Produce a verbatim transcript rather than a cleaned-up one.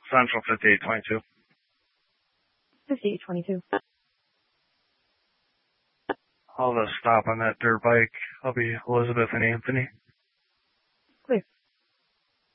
Central fifty-eight twenty-two. fifty-eight twenty-two. I'll just stop on that dirt bike. I'll be Elizabeth and Anthony. Clear.